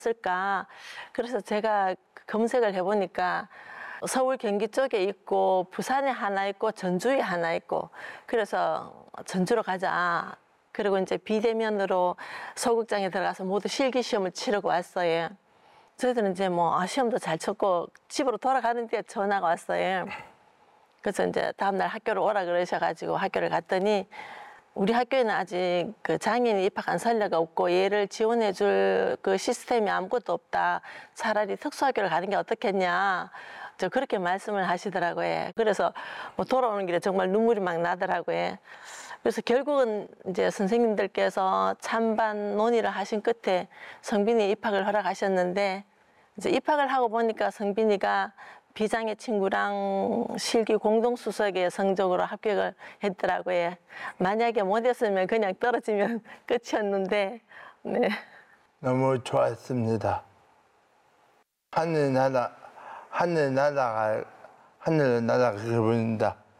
쓸까? 그래서 제가 검색을 해보니까 서울 경기 쪽에 있고 부산에 하나 있고 전주에 하나 있고 그래서 전주로 가자. 그리고 이제 비대면으로 소극장에 들어가서 모두 실기 시험을 치르고 왔어요. 저희들은 이제 뭐 시험도 잘 쳤고 집으로 돌아가는데 전화가 왔어요. 그래서 이제 다음날 학교를 오라 그러셔가지고 학교를 갔더니 우리 학교에는 아직 그 장애인 입학한 선례가 없고 얘를 지원해줄 그 시스템이 아무것도 없다. 차라리 특수학교를 가는 게 어떻겠냐. 저 그렇게 말씀을 하시더라고요. 그래서 뭐 돌아오는 길에 정말 눈물이 막 나더라고요. 그래서 결국은 이제 선생님들께서 찬반 논의를 하신 끝에 성빈이 입학을 허락하셨는데 이제 입학을 하고 보니까 성빈이가 비장애 친구랑 실기 공동수석의 성적으로 합격을 했더라고요. 만약에 못했으면 그냥 떨어지면 끝이었는데, 네. 너무 좋았습니다. 하늘 날아가 보인다.